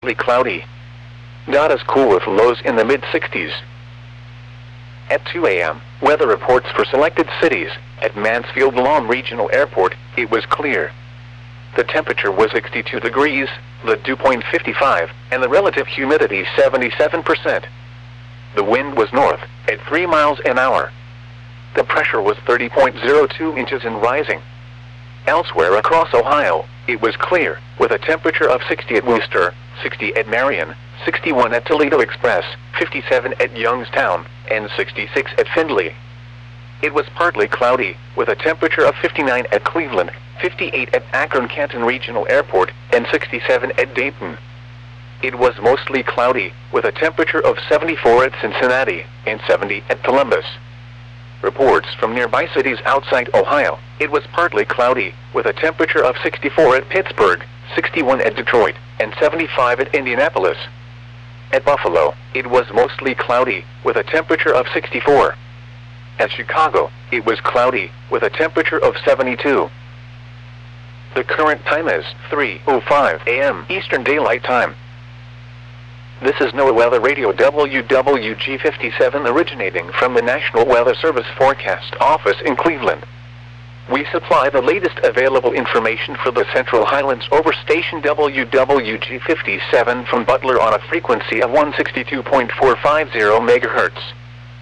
Cloudy. Not as cool with lows in the mid-60s. At 2 a.m., weather reports for selected cities. At Mansfield Lawn Regional Airport, it was clear. The temperature was 62 degrees, the dew point 55, and the relative humidity 77%. The wind was north, at 3 miles an hour. The pressure was 30.02 inches and rising. Elsewhere across Ohio, it was clear, with a temperature of 60 at Wooster, 60 at Marion, 61 at Toledo Express, 57 at Youngstown, and 66 at Findlay. It was partly cloudy, with a temperature of 59 at Cleveland, 58 at Akron-Canton Regional Airport, and 67 at Dayton. It was mostly cloudy, with a temperature of 74 at Cincinnati, and 70 at Columbus. Reports from nearby cities outside Ohio, it was partly cloudy, with a temperature of 64 at Pittsburgh, 61 at Detroit, and 75 at Indianapolis. At Buffalo, it was mostly cloudy, with a temperature of 64. At Chicago, it was cloudy, with a temperature of 72. The current time is 3:05 a.m. Eastern Daylight Time. This is NOAA Weather Radio WWG57 originating from the National Weather Service Forecast Office in Cleveland. We supply the latest available information for the Central Highlands over station WWG57 from Butler on a frequency of 162.450 MHz.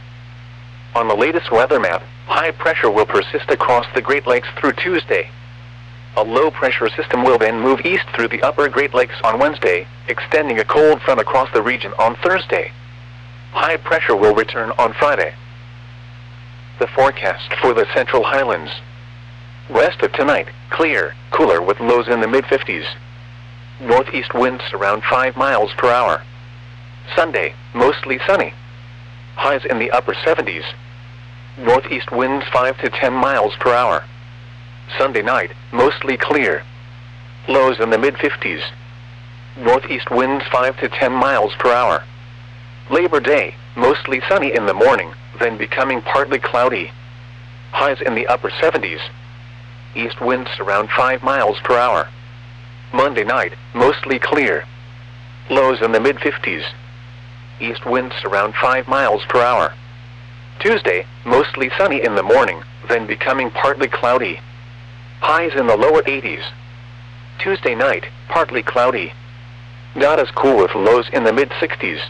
On the latest weather map, high pressure will persist across the Great Lakes through Tuesday. A low-pressure system will then move east through the upper Great Lakes on Wednesday, extending a cold front across the region on Thursday. High pressure will return on Friday. The forecast for the Central Highlands. West of tonight, clear, cooler with lows in the mid-50s. Northeast winds around 5 miles per hour. Sunday, mostly sunny. Highs in the upper 70s. Northeast winds 5 to 10 miles per hour. Sunday night, mostly clear. Lows in the mid-50s. Northeast winds 5 to 10 miles per hour. Labor Day, mostly sunny in the morning, then becoming partly cloudy. Highs in the upper 70s. East winds around 5 miles per hour. Monday night, mostly clear. Lows in the mid-50s. East winds around 5 miles per hour. Tuesday, mostly sunny in the morning, then becoming partly cloudy. Highs in the lower 80s. Tuesday night, partly cloudy. Not as cool with lows in the mid-60s.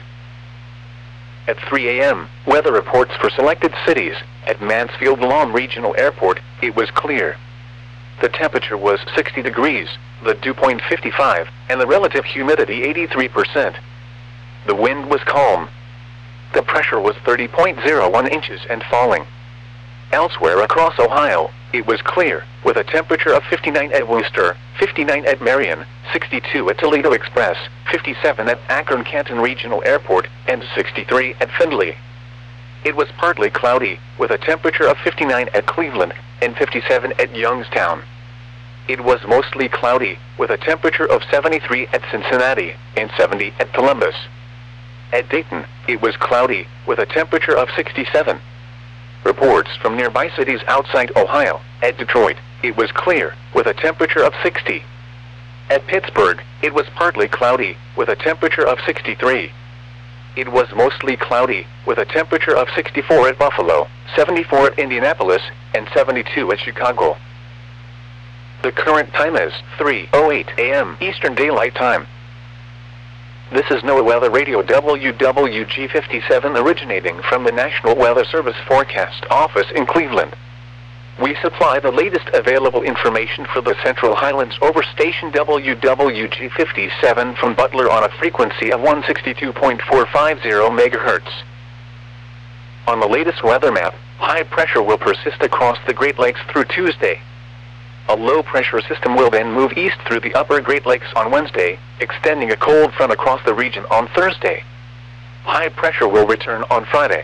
At 3 a.m., weather reports for selected cities. At Mansfield Lawn Regional Airport, it was clear. The temperature was 60 degrees, the dew point 55, and the relative humidity 83%. The wind was calm. The pressure was 30.01 inches and falling. Elsewhere across Ohio, it was clear, with a temperature of 59 at Wooster, 59 at Marion, 62 at Toledo Express, 57 at Akron-Canton Regional Airport, and 63 at Findlay. It was partly cloudy, with a temperature of 59 at Cleveland, and 57 at Youngstown. It was mostly cloudy, with a temperature of 73 at Cincinnati, and 70 at Columbus. At Dayton, it was cloudy, with a temperature of 67. Reports from nearby cities outside Ohio. At Detroit, it was clear, with a temperature of 60. At Pittsburgh, it was partly cloudy, with a temperature of 63. It was mostly cloudy, with a temperature of 64 at Buffalo, 74 at Indianapolis, and 72 at Chicago. The current time is 3:08 a.m. Eastern Daylight Time. This is NOAA Weather Radio WWG57 originating from the National Weather Service Forecast Office in Cleveland. We supply the latest available information for the Central Highlands over station WWG57 from Butler on a frequency of 162.450 MHz. On the latest weather map, high pressure will persist across the Great Lakes through Tuesday. A low-pressure system will then move east through the upper Great Lakes on Wednesday, extending a cold front across the region on Thursday. High pressure will return on Friday.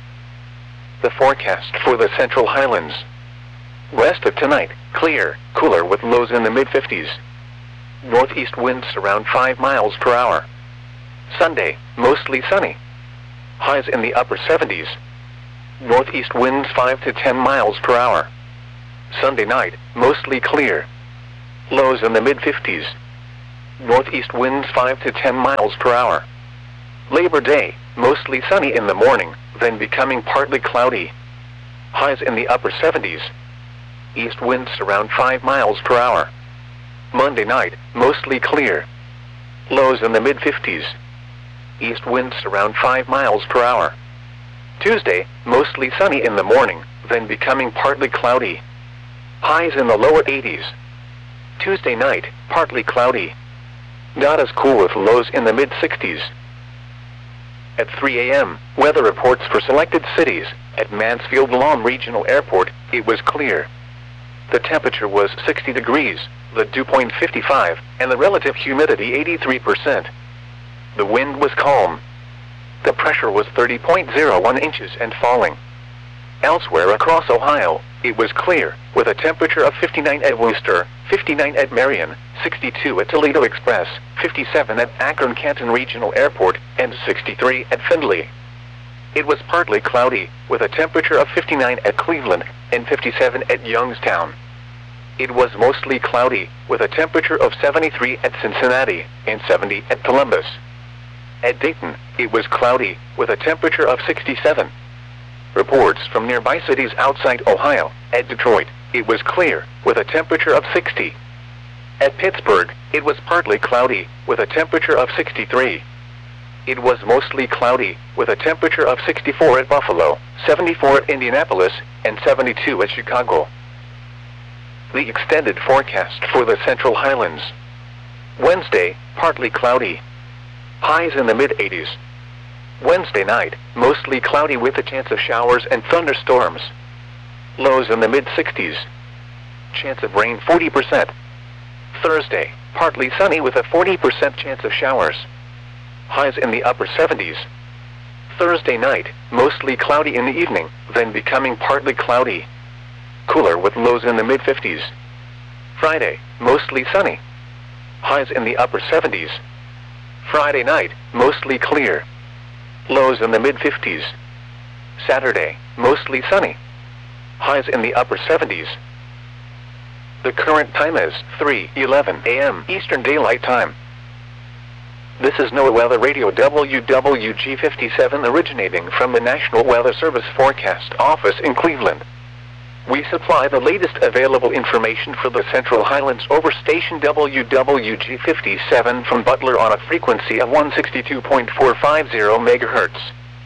The forecast for the Central Highlands. West of tonight, clear, cooler with lows in the mid-50s. Northeast winds around 5 miles per hour. Sunday, mostly sunny. Highs in the upper 70s. Northeast winds 5 to 10 miles per hour. Sunday night, mostly clear. Lows in the mid-50s. Northeast winds 5 to 10 miles per hour. Labor Day, mostly sunny in the morning, then becoming partly cloudy. Highs in the upper 70s. East winds around 5 miles per hour. Monday night, mostly clear. Lows in the mid-50s. East winds around 5 miles per hour. Tuesday, mostly sunny in the morning, then becoming partly cloudy. Highs in the lower 80s. Tuesday night, partly cloudy. Not as cool with lows in the mid-60s. At 3 a.m., weather reports for selected cities. At Mansfield Lahm Regional Airport, it was clear. The temperature was 60 degrees, the dew point 55, and the relative humidity 83%. The wind was calm. The pressure was 30.01 inches and falling. Elsewhere across Ohio, it was clear, with a temperature of 59 at Wooster, 59 at Marion, 62 at Toledo Express, 57 at Akron-Canton Regional Airport, and 63 at Findlay. It was partly cloudy, with a temperature of 59 at Cleveland, and 57 at Youngstown. It was mostly cloudy, with a temperature of 73 at Cincinnati, and 70 at Columbus. At Dayton, it was cloudy, with a temperature of 67. Reports from nearby cities outside Ohio. At Detroit, it was clear, with a temperature of 60. At Pittsburgh, it was partly cloudy, with a temperature of 63. It was mostly cloudy, with a temperature of 64 at Buffalo, 74 at Indianapolis, and 72 at Chicago. The extended forecast for the Central Highlands. Wednesday, partly cloudy. Highs in the mid-80s. Wednesday night, mostly cloudy with a chance of showers and thunderstorms. Lows in the mid-60s. Chance of rain 40%. Thursday, partly sunny with a 40% chance of showers. Highs in the upper 70s. Thursday night, mostly cloudy in the evening, then becoming partly cloudy. Cooler with lows in the mid-50s. Friday, mostly sunny. Highs in the upper 70s. Friday night, mostly clear. Lows in the mid-50s. Saturday, mostly sunny. Highs in the upper 70s. The current time is 3:11 a.m. Eastern Daylight Time. This is NOAA Weather Radio WWG57 originating from the National Weather Service Forecast Office in Cleveland. We supply the latest available information for the Central Highlands over station WWG57 from Butler on a frequency of 162.450 MHz.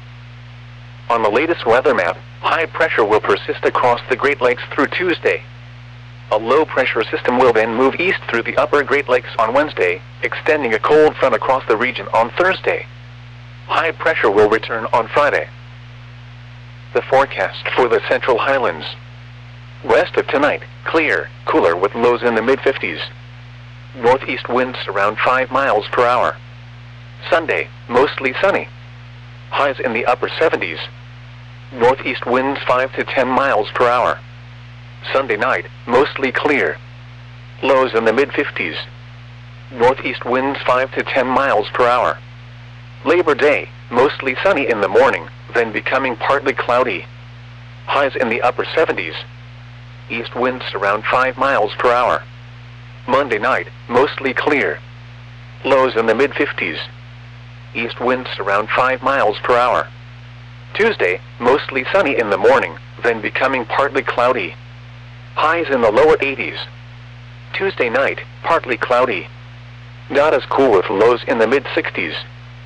On the latest weather map, high pressure will persist across the Great Lakes through Tuesday. A low-pressure system will then move east through the upper Great Lakes on Wednesday, extending a cold front across the region on Thursday. High pressure will return on Friday. The forecast for the Central Highlands. West of tonight, clear, cooler with lows in the mid-50s. Northeast winds around 5 miles per hour. Sunday, mostly sunny. Highs in the upper 70s. Northeast winds 5 to 10 miles per hour. Sunday night, mostly clear. Lows in the mid-50s. Northeast winds 5 to 10 miles per hour. Labor Day, mostly sunny in the morning, then becoming partly cloudy. Highs in the upper 70s. East winds around 5 miles per hour. Monday night, mostly clear. Lows in the mid-50s. East winds around 5 miles per hour. Tuesday, mostly sunny in the morning, then becoming partly cloudy. Highs in the lower 80s. Tuesday night, partly cloudy. Not as cool with lows in the mid-60s.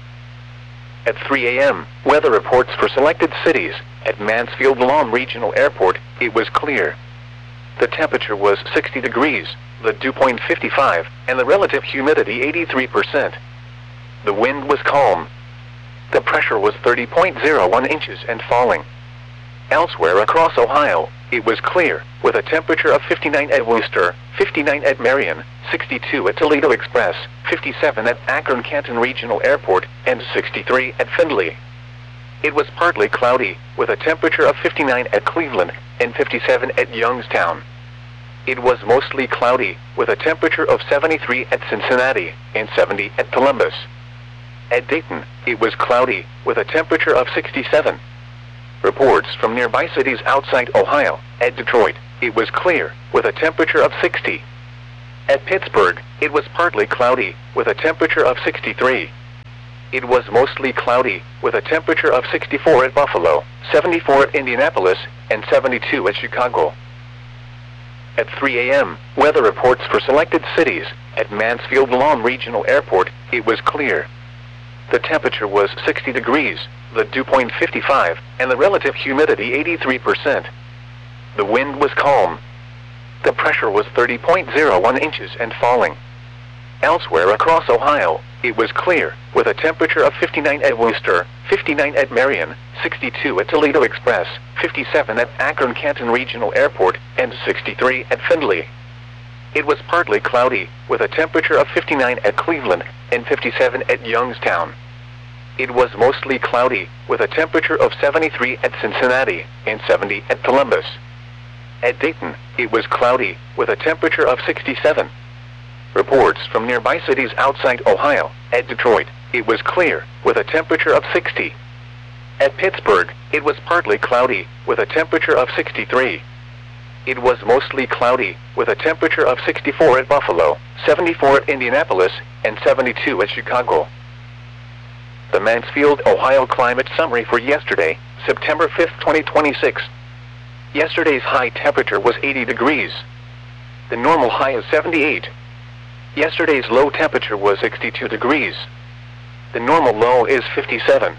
At 3 a.m., weather reports for selected cities. At Mansfield Lahm Regional Airport, it was clear. The temperature was 60 degrees, the dew point 55, and the relative humidity 83%. The wind was calm. The pressure was 30.01 inches and falling. Elsewhere across Ohio, it was clear, with a temperature of 59 at Wooster, 59 at Marion, 62 at Toledo Express, 57 at Akron-Canton Regional Airport, and 63 at Findlay. It was partly cloudy, with a temperature of 59 at Cleveland, and 57 at Youngstown. It was mostly cloudy, with a temperature of 73 at Cincinnati, and 70 at Columbus. At Dayton, it was cloudy, with a temperature of 67. Reports from nearby cities outside Ohio. At Detroit, it was clear, with a temperature of 60. At Pittsburgh, it was partly cloudy, with a temperature of 63. It was mostly cloudy, with a temperature of 64 at Buffalo, 74 at Indianapolis, and 72 at Chicago. At 3 a.m., weather reports for selected cities. At Mansfield Lawn Regional Airport, it was clear. The temperature was 60 degrees, the dew point 55, and the relative humidity 83%. The wind was calm. The pressure was 30.01 inches and falling. Elsewhere across Ohio, it was clear, with a temperature of 59 at Wooster, 59 at Marion, 62 at Toledo Express, 57 at Akron-Canton Regional Airport, and 63 at Findlay. It was partly cloudy, with a temperature of 59 at Cleveland, and 57 at Youngstown. It was mostly cloudy, with a temperature of 73 at Cincinnati, and 70 at Columbus. At Dayton, it was cloudy, with a temperature of 67. Reports from nearby cities outside Ohio. At Detroit, it was clear, with a temperature of 60. At Pittsburgh, it was partly cloudy, with a temperature of 63. It was mostly cloudy, with a temperature of 64 at Buffalo, 74 at Indianapolis, and 72 at Chicago. The Mansfield, Ohio climate summary for yesterday, September 5, 2026. Yesterday's high temperature was 80 degrees. The normal high is 78. Yesterday's low temperature was 62 degrees. The normal low is 57.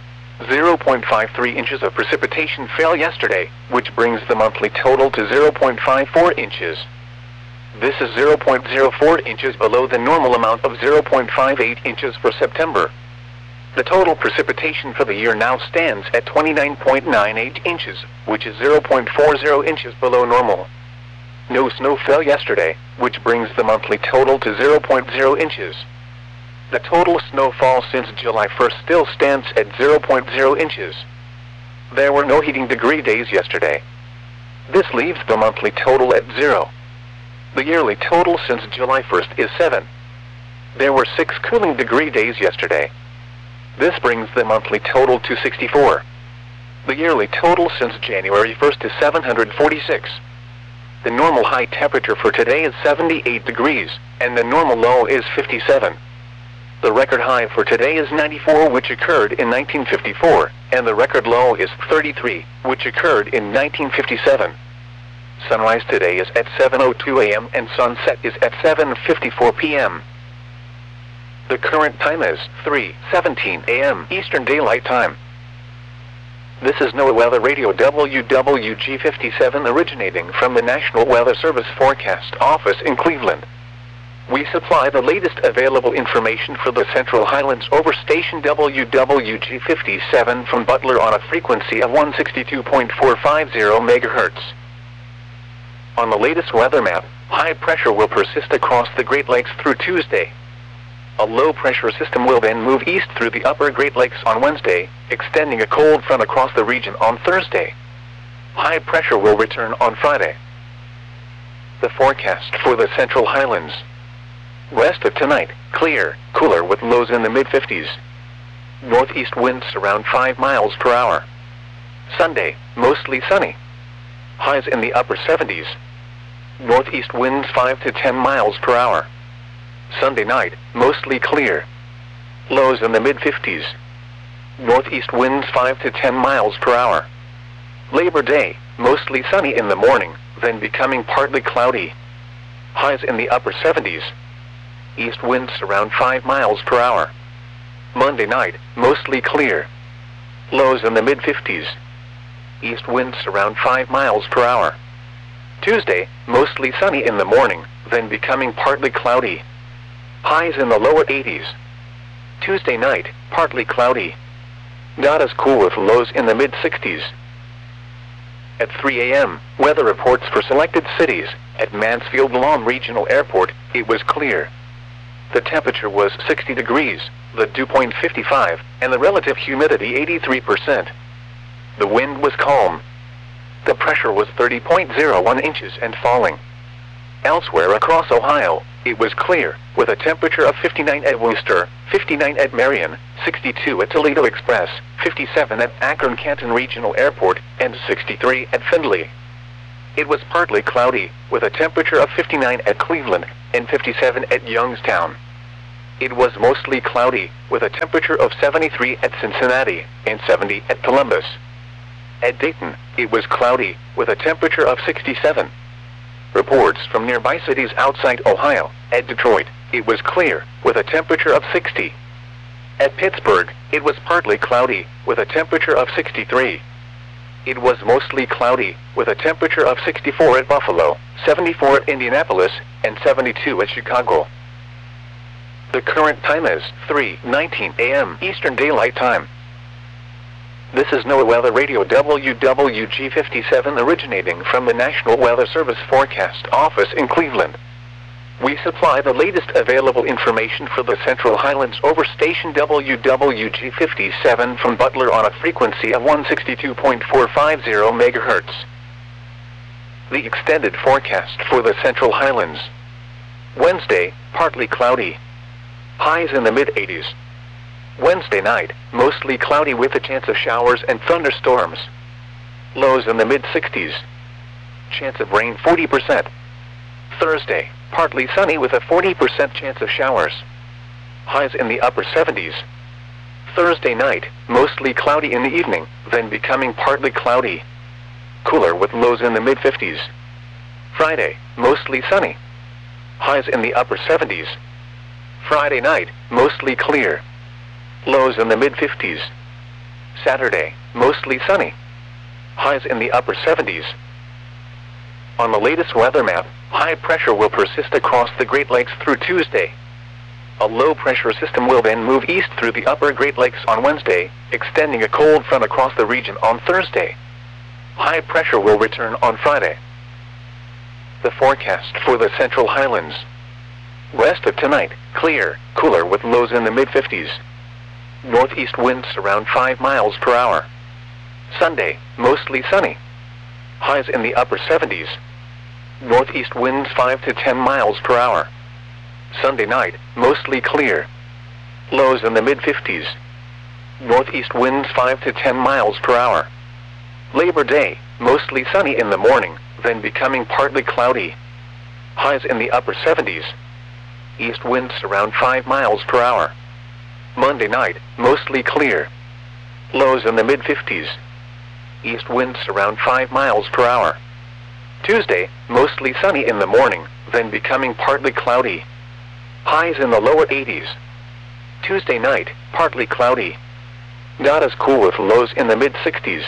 0.53 inches of precipitation fell yesterday, which brings the monthly total to 0.54 inches. This is 0.04 inches below the normal amount of 0.58 inches for September. The total precipitation for the year now stands at 29.98 inches, which is 0.40 inches below normal. No snow fell yesterday, which brings the monthly total to 0.0 inches. The total snowfall since July 1st still stands at 0.0 inches. There were no heating degree days yesterday. This leaves the monthly total at 0. The yearly total since July 1st is 7. There were 6 cooling degree days yesterday. This brings the monthly total to 64. The yearly total since January 1st is 746. The normal high temperature for today is 78 degrees, and the normal low is 57. The record high for today is 94, which occurred in 1954, and the record low is 33, which occurred in 1957. Sunrise today is at 7:02 a.m. and sunset is at 7:54 p.m. The current time is 3:17 a.m. Eastern Daylight Time. This is NOAA Weather Radio WWG57 originating from the National Weather Service Forecast Office in Cleveland. We supply the latest available information for the Central Highlands over station WWG57 from Butler on a frequency of 162.450 MHz. On the latest weather map, high pressure will persist across the Great Lakes through Tuesday. A low-pressure system will then move east through the upper Great Lakes on Wednesday, extending a cold front across the region on Thursday. High pressure will return on Friday. The forecast for the Central Highlands. West of tonight, clear, cooler with lows in the mid-50s. Northeast winds around 5 miles per hour. Sunday, mostly sunny. Highs in the upper 70s. Northeast winds 5 to 10 miles per hour. Sunday night, mostly clear. Lows in the mid-50s. Northeast winds 5 to 10 miles per hour. Labor Day, mostly sunny in the morning, then becoming partly cloudy. Highs in the upper 70s. East winds around 5 miles per hour. Monday night, mostly clear. Lows in the mid-50s. East winds around 5 miles per hour. Tuesday, mostly sunny in the morning, then becoming partly cloudy. Highs in the lower 80s. Tuesday night, partly cloudy. Not as cool with lows in the mid-60s. At 3 a.m., weather reports for selected cities. At Mansfield Lawn Regional Airport, it was clear. The temperature was 60 degrees, the dew point 55, and the relative humidity 83%. The wind was calm. The pressure was 30.01 inches and falling. Elsewhere across Ohio, it was clear, with a temperature of 59 at Wooster, 59 at Marion, 62 at Toledo Express, 57 at Akron-Canton Regional Airport, and 63 at Findlay. it was partly cloudy, with a temperature of 59 at Cleveland and 57 at Youngstown. It was mostly cloudy, with a temperature of 73 at Cincinnati and 70 at Columbus. At Dayton, it was cloudy, with a temperature of 67. Reports from nearby cities outside Ohio. At Detroit, it was clear, with a temperature of 60. At Pittsburgh, it was partly cloudy, with a temperature of 63. It was mostly cloudy, with a temperature of 64 at Buffalo, 74 at Indianapolis, and 72 at Chicago. The current time is 3:19 a.m. Eastern Daylight Time. This is NOAA Weather Radio WWG57 originating from the National Weather Service Forecast Office in Cleveland. We supply the latest available information for the Central Highlands over station WWG57 from Butler on a frequency of 162.450 MHz. The extended forecast for the Central Highlands. Wednesday, partly cloudy. Highs in the mid-80s. Wednesday night, mostly cloudy with a chance of showers and thunderstorms. Lows in the mid-60s. Chance of rain 40%. Thursday, partly sunny with a 40% chance of showers. Highs in the upper 70s. Thursday night, mostly cloudy in the evening, then becoming partly cloudy. Cooler with lows in the mid-50s. Friday, mostly sunny. Highs in the upper 70s. Friday night, mostly clear. Lows in the mid-50s. Saturday, mostly sunny. Highs in the upper 70s. On the latest weather map, high pressure will persist across the Great Lakes through Tuesday. A low pressure system will then move east through the upper Great Lakes on Wednesday, extending a cold front across the region on Thursday. High pressure will return on Friday. The forecast for the Central Highlands. Rest of tonight, clear, cooler with lows in the mid-50s. Northeast winds around 5 miles per hour. Sunday, mostly sunny. Highs in the upper 70s. Northeast winds 5 to 10 miles per hour. Sunday night, mostly clear. Lows in the mid-50s. Northeast winds 5 to 10 miles per hour. Labor Day, mostly sunny in the morning, then becoming partly cloudy. Highs in the upper 70s. East winds around 5 miles per hour. Monday night, mostly clear. Lows in the mid-50s. East winds around 5 miles per hour. Tuesday, mostly sunny in the morning, then becoming partly cloudy. Highs in the lower 80s. Tuesday night, partly cloudy. Not as cool with lows in the mid-60s.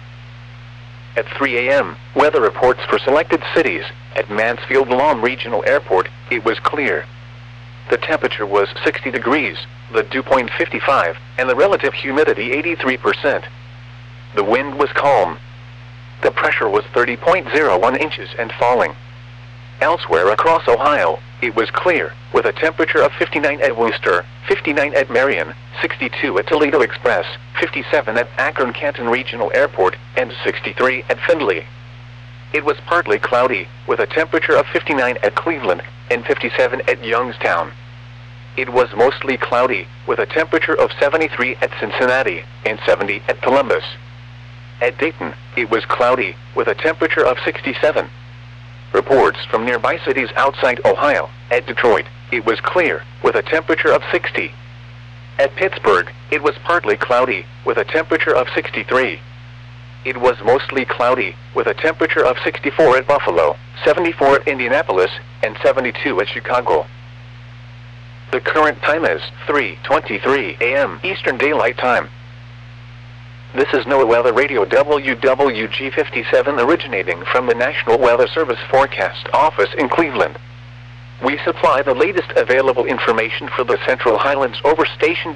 At 3 a.m., weather reports for selected cities. At Mansfield-Lom Regional Airport, it was clear. The temperature was 60 degrees, the dew point 55, and the relative humidity 83%. The wind was calm. The pressure was 30.01 inches and falling. Elsewhere across Ohio, it was clear, with a temperature of 59 at Wooster, 59 at Marion, 62 at Toledo Express, 57 at Akron-Canton Regional Airport, and 63 at Findlay. It was partly cloudy, with a temperature of 59 at Cleveland, and 57 at Youngstown. It was mostly cloudy, with a temperature of 73 at Cincinnati, and 70 at Columbus. At Dayton, it was cloudy, with a temperature of 67. Reports from nearby cities outside Ohio. At Detroit, it was clear, with a temperature of 60. At Pittsburgh, it was partly cloudy, with a temperature of 63. It was mostly cloudy, with a temperature of 64 at Buffalo, 74 at Indianapolis, and 72 at Chicago. The current time is 3:23 a.m. Eastern Daylight Time. This is NOAA Weather Radio WWG57 originating from the National Weather Service Forecast Office in Cleveland. We supply the latest available information for the Central Highlands over station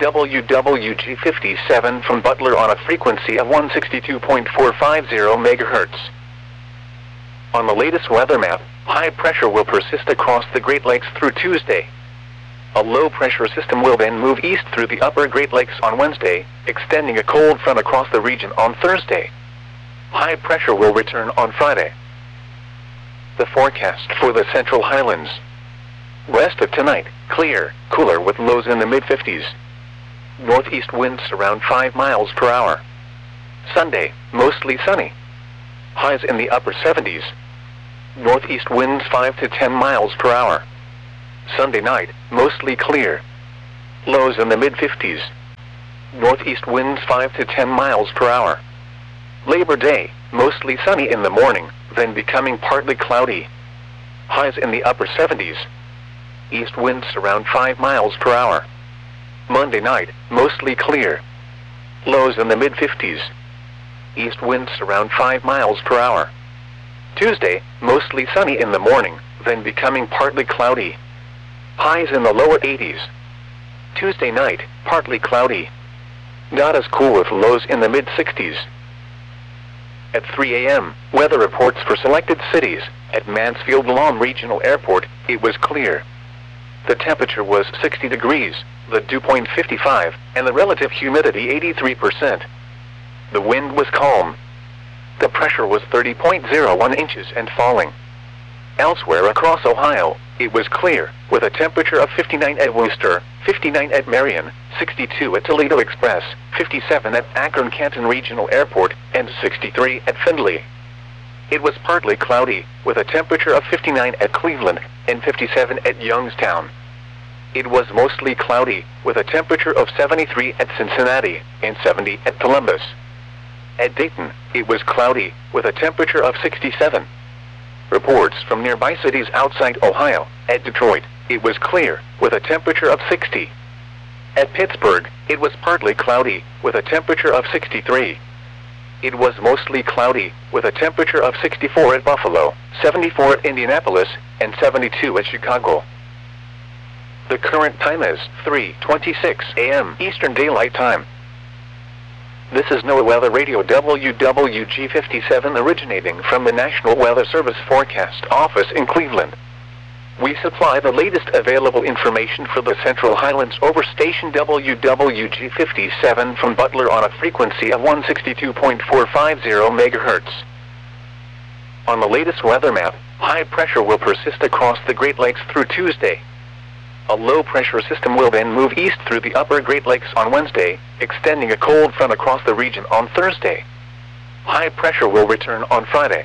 WWG57 from Butler on a frequency of 162.450 MHz. On the latest weather map, high pressure will persist across the Great Lakes through Tuesday. A low pressure system will then move east through the upper Great Lakes on Wednesday, extending a cold front across the region on Thursday. High pressure will return on Friday. The forecast for the Central Highlands. Rest of tonight, clear, cooler with lows in the mid-50s. Northeast winds around 5 miles per hour. Sunday, mostly sunny. Highs in the upper 70s. Northeast winds 5 to 10 miles per hour. Sunday night, mostly clear. Lows in the mid-50s. Northeast winds 5 to 10 miles per hour. Labor Day, mostly sunny in the morning, then becoming partly cloudy. Highs in the upper 70s. East winds around 5 miles per hour. Monday night, mostly clear. Lows in the mid-50s. East winds around 5 miles per hour. Tuesday, mostly sunny in the morning, then becoming partly cloudy. Highs in the lower 80s. Tuesday night, partly cloudy. Not as cool with lows in the mid-60s. At 3 a.m., weather reports for selected cities. At Mansfield-Lom Regional Airport, it was clear. The temperature was 60 degrees, the dew point 55, and the relative humidity 83%. The wind was calm. The pressure was 30.01 inches and falling. Elsewhere across Ohio, it was clear, with a temperature of 59 at Wooster, 59 at Marion, 62 at Toledo Express, 57 at Akron-Canton Regional Airport, and 63 at Findlay. It was partly cloudy, with a temperature of 59 at Cleveland, and 57 at Youngstown. It was mostly cloudy, with a temperature of 73 at Cincinnati, and 70 at Columbus. At Dayton, it was cloudy, with a temperature of 67. Reports from nearby cities outside Ohio. At Detroit, it was clear, with a temperature of 60. At Pittsburgh, it was partly cloudy, with a temperature of 63. It was mostly cloudy, with a temperature of 64 at Buffalo, 74 at Indianapolis, and 72 at Chicago. The current time is 3:26 a.m. Eastern Daylight Time. This is NOAA Weather Radio WWG57 originating from the National Weather Service Forecast Office in Cleveland. We supply the latest available information for the Central Highlands over station WWG57 from Butler on a frequency of 162.450 MHz. On the latest weather map, high pressure will persist across the Great Lakes through Tuesday. A low-pressure system will then move east through the upper Great Lakes on Wednesday, extending a cold front across the region on Thursday. High pressure will return on Friday.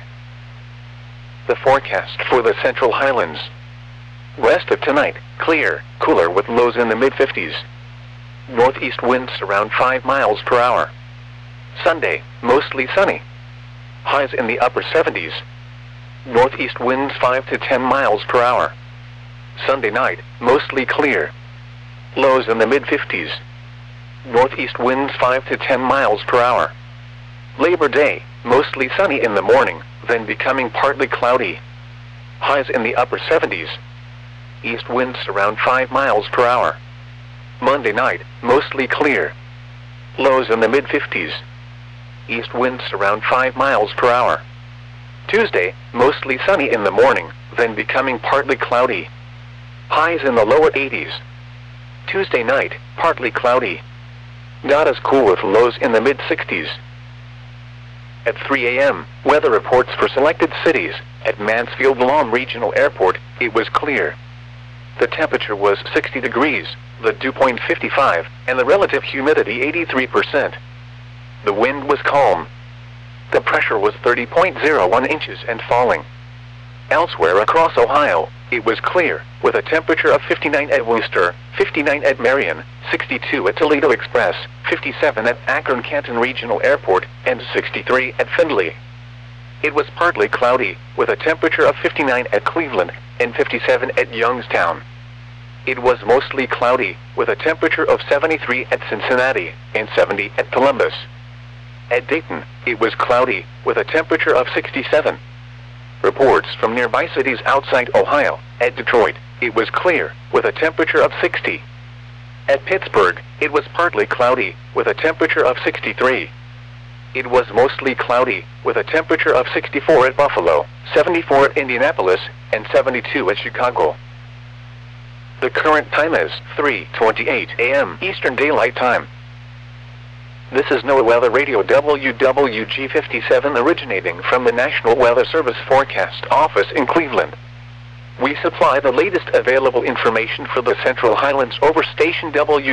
The forecast for the Central Highlands. West of tonight, clear, cooler with lows in the mid-50s. Northeast winds around 5 miles per hour. Sunday, mostly sunny. Highs in the upper 70s. Northeast winds 5 to 10 miles per hour. Sunday night, mostly clear. Lows in the mid-50s. Northeast winds 5 to 10 miles per hour. Labor Day, mostly sunny in the morning, then becoming partly cloudy. Highs in the upper 70s. East winds around 5 miles per hour. Monday night, mostly clear. Lows in the mid-50s. East winds around 5 miles per hour. Tuesday, mostly sunny in the morning, then becoming partly cloudy. Highs in the lower 80s. Tuesday night, partly cloudy. Not as cool with lows in the mid-60s. At 3 a.m., weather reports for selected cities. At Mansfield-Lom Regional Airport, it was clear. The temperature was 60 degrees, the dew point 55, and the relative humidity 83%. The wind was calm. The pressure was 30.01 inches and falling. Elsewhere across Ohio, it was clear, with a temperature of 59 at Wooster, 59 at Marion, 62 at Toledo Express, 57 at Akron-Canton Regional Airport, and 63 at Findlay. It was partly cloudy, with a temperature of 59 at Cleveland, and 57 at Youngstown. It was mostly cloudy, with a temperature of 73 at Cincinnati, and 70 at Columbus. At Dayton, it was cloudy, with a temperature of 67. Reports from nearby cities outside Ohio. At Detroit, it was clear, with a temperature of 60. At Pittsburgh, it was partly cloudy, with a temperature of 63. It was mostly cloudy, with a temperature of 64 at Buffalo, 74 at Indianapolis, and 72 at Chicago. The current time is 3:28 a.m. Eastern Daylight Time. This is NOAA Weather Radio WWG57 originating from the National Weather Service Forecast Office in Cleveland. We supply the latest available information for the Central Highlands over station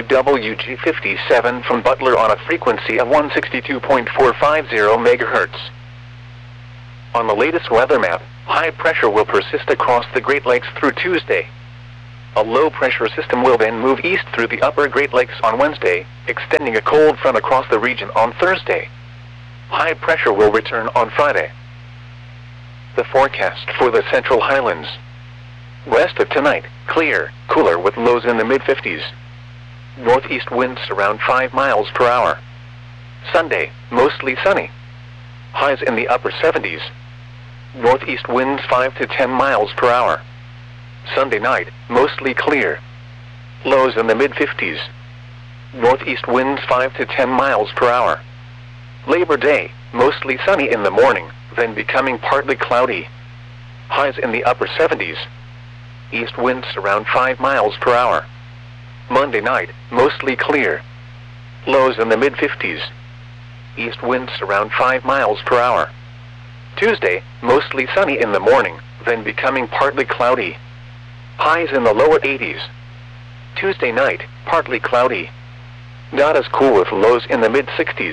WWG57 from Butler on a frequency of 162.450 MHz. On the latest weather map, High pressure will persist across the Great Lakes through Tuesday. A low-pressure system will then move east through the upper Great Lakes on Wednesday, extending a cold front across the region on Thursday. High pressure will return on Friday. The forecast for the Central Highlands. West of tonight, clear, cooler with lows in the mid-50s. Northeast winds around 5 miles per hour. Sunday, mostly sunny. Highs in the upper 70s. Northeast winds 5 to 10 miles per hour. Sunday night, mostly clear. Lows in the mid-50s. Northeast winds 5 to 10 miles per hour. Labor Day, mostly sunny in the morning, then becoming partly cloudy. Highs in the upper 70s. East winds around 5 miles per hour. Monday night, mostly clear. Lows in the mid-50s. East winds around 5 miles per hour. Tuesday, mostly sunny in the morning, then becoming partly cloudy. Highs in the lower 80s. Tuesday night, partly cloudy. Not as cool with lows in the mid-60s.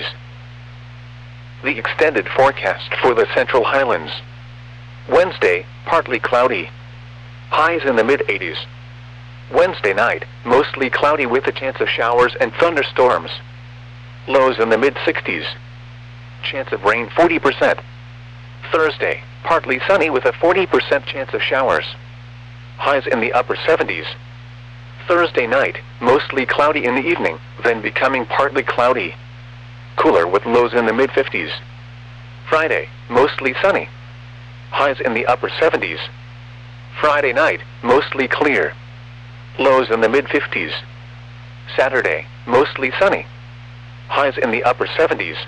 The extended forecast for the Central Highlands. Wednesday, partly cloudy. Highs in the mid-80s. Wednesday night, mostly cloudy with a chance of showers and thunderstorms. Lows in the mid-60s. Chance of rain 40%. Thursday, partly sunny with a 40% chance of showers. Highs in the upper 70s. Thursday night, mostly cloudy in the evening, then becoming partly cloudy. Cooler with lows in the mid-50s. Friday, mostly sunny. Highs in the upper 70s. Friday night, mostly clear. Lows in the mid-50s. Saturday, mostly sunny. Highs in the upper 70s.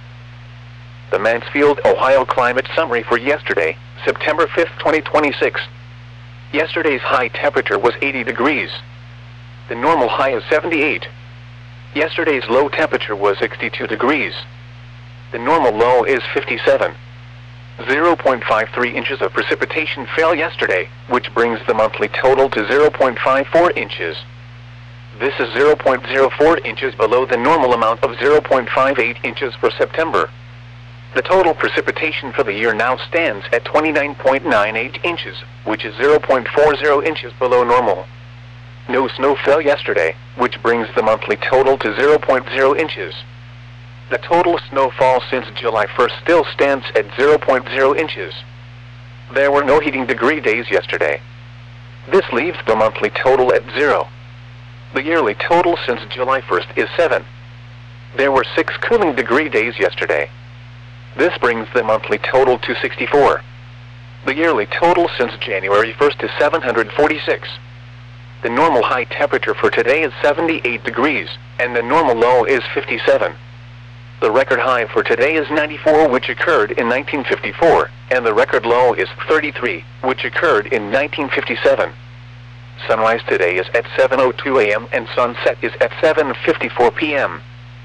The Mansfield, Ohio climate summary for yesterday, September 5, 2026. Yesterday's high temperature was 80 degrees. The normal high is 78. Yesterday's low temperature was 62 degrees. The normal low is 57. 0.53 inches of precipitation fell yesterday, which brings the monthly total to 0.54 inches. This is 0.04 inches below the normal amount of 0.58 inches for September. The total precipitation for the year now stands at 29.98 inches, which is 0.40 inches below normal. No snow fell yesterday, which brings the monthly total to 0.0 inches. The total snowfall since July 1st still stands at 0.0 inches. There were no heating degree days yesterday. This leaves the monthly total at 0. The yearly total since July 1st is 7. There were 6 cooling degree days yesterday. This brings the monthly total to 64. The yearly total since January 1st is 746. The normal high temperature for today is 78 degrees, and the normal low is 57. The record high for today is 94, which occurred in 1954, and the record low is 33, which occurred in 1957. Sunrise today is at 7:02 a.m. and sunset is at 7:54 p.m.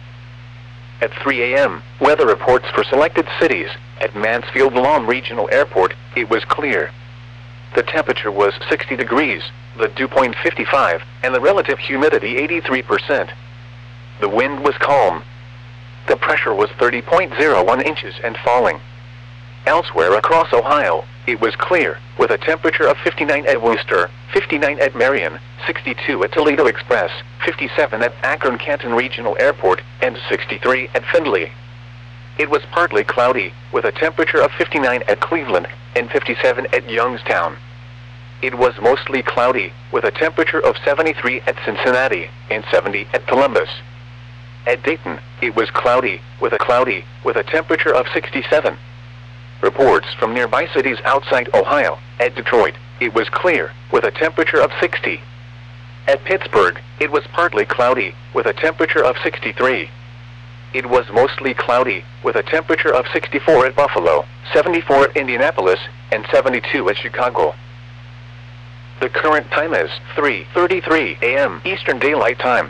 At 3 a.m., weather reports for selected cities. At Mansfield Lawn Regional Airport, it was clear. The temperature was 60 degrees, the dew point 55, and the relative humidity 83%. The wind was calm. The pressure was 30.01 inches and falling. Elsewhere across Ohio, it was clear, with a temperature of 59 at Wooster, 59 at Marion, 62 at Toledo Express, 57 at Akron-Canton Regional Airport, and 63 at Findlay. It was partly cloudy, with a temperature of 59 at Cleveland, and 57 at Youngstown. It was mostly cloudy, with a temperature of 73 at Cincinnati, and 70 at Columbus. At Dayton, it was cloudy, with a temperature of 67. Reports from nearby cities outside Ohio. At Detroit, it was clear, with a temperature of 60. At Pittsburgh, it was partly cloudy, with a temperature of 63. It was mostly cloudy, with a temperature of 64 at Buffalo, 74 at Indianapolis, and 72 at Chicago. The current time is 3:33 a.m. Eastern Daylight Time.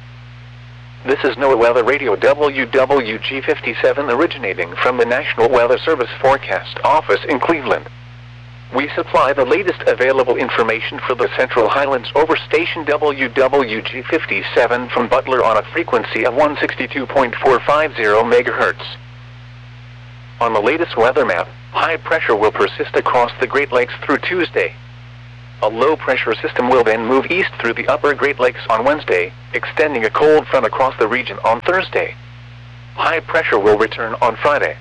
This is NOAA Weather Radio WWG57 originating from the National Weather Service Forecast Office in Cleveland. We supply the latest available information for the Central Highlands over station WWG57 from Butler on a frequency of 162.450 MHz. On the latest weather map, High pressure will persist across the Great Lakes through Tuesday. A low-pressure system will then move east through the upper Great Lakes on Wednesday, extending a cold front across the region on Thursday. High pressure will return on Friday.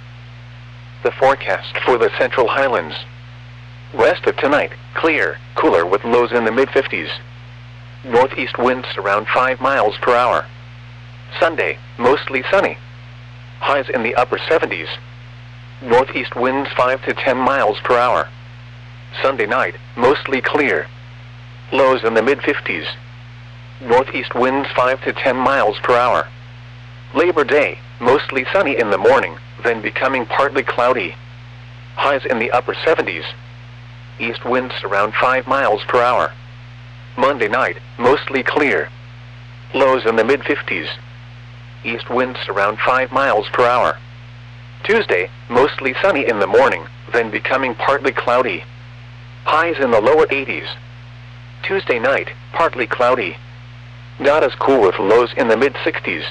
The forecast for the Central Highlands. West of tonight, clear, cooler with lows in the mid-50s. Northeast winds around 5 miles per hour. Sunday, mostly sunny. Highs in the upper 70s. Northeast winds 5 to 10 miles per hour. Sunday night, mostly clear. Lows in the mid-50s. Northeast winds 5 to 10 miles per hour. Labor Day, mostly sunny in the morning, then becoming partly cloudy. Highs in the upper 70s. East winds around 5 miles per hour. Monday night, mostly clear. Lows in the mid-50s. East winds around 5 miles per hour. Tuesday, mostly sunny in the morning, then becoming partly cloudy. Highs in the lower 80s. Tuesday night, partly cloudy. Not as cool with lows in the mid-60s.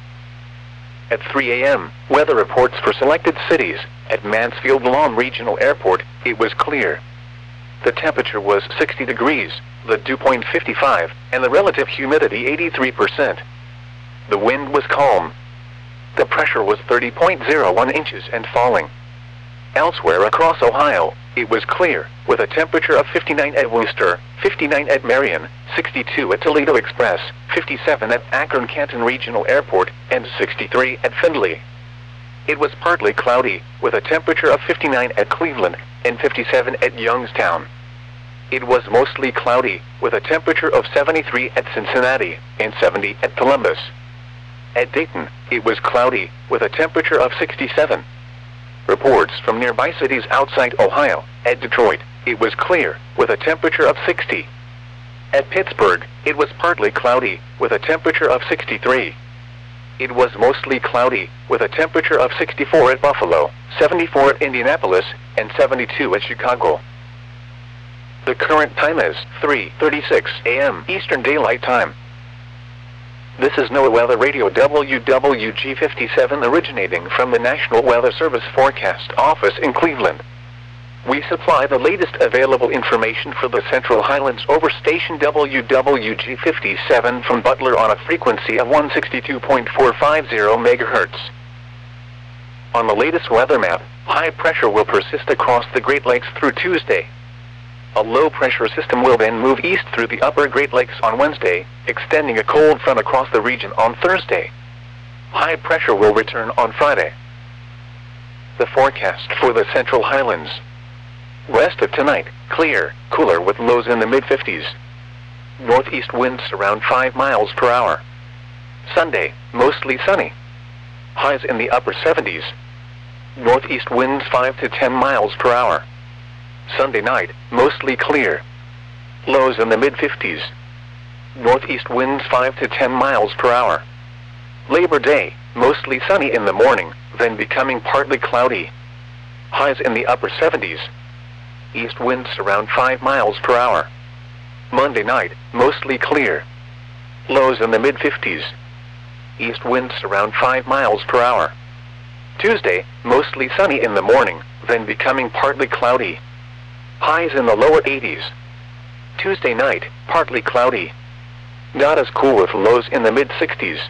At 3 a.m., weather reports for selected cities. At Mansfield-Lom Regional Airport, it was clear. The temperature was 60 degrees, the dew point 55, and the relative humidity 83%. The wind was calm. The pressure was 30.01 inches and falling. Elsewhere across Ohio, it was clear, with a temperature of 59 at Wooster, 59 at Marion, 62 at Toledo Express, 57 at Akron-Canton Regional Airport, and 63 at Findlay. It was partly cloudy, with a temperature of 59 at Cleveland, and 57 at Youngstown. It was mostly cloudy, with a temperature of 73 at Cincinnati, and 70 at Columbus. At Dayton, it was cloudy, with a temperature of 67. Reports from nearby cities outside Ohio. At Detroit, it was clear, with a temperature of 60. At Pittsburgh, it was partly cloudy, with a temperature of 63. It was mostly cloudy, with a temperature of 64 at Buffalo, 74 at Indianapolis, and 72 at Chicago. The current time is 3:36 a.m. Eastern Daylight Time. This is NOAA Weather Radio WWG57 originating from the National Weather Service Forecast Office in Cleveland. We supply the latest available information for the Central Highlands over station WWG57 from Butler on a frequency of 162.450 MHz. On the latest weather map, high pressure will persist across the Great Lakes through Tuesday. A low-pressure system will then move east through the upper Great Lakes on Wednesday, extending a cold front across the region on Thursday. High pressure will return on Friday. The forecast for the Central Highlands. West of tonight, clear, cooler with lows in the mid-50s. Northeast winds around 5 miles per hour. Sunday, mostly sunny. Highs in the upper 70s. Northeast winds 5 to 10 miles per hour. Sunday night, mostly clear. Lows in the mid-50s. Northeast winds 5 to 10 miles per hour. Labor Day, mostly sunny in the morning, then becoming partly cloudy. Highs in the upper 70s. East winds around 5 miles per hour. Monday night, mostly clear. Lows in the mid-50s. East winds around 5 miles per hour. Tuesday, mostly sunny in the morning, then becoming partly cloudy. Highs in the lower 80s. Tuesday night, partly cloudy. Not as cool with lows in the mid-60s.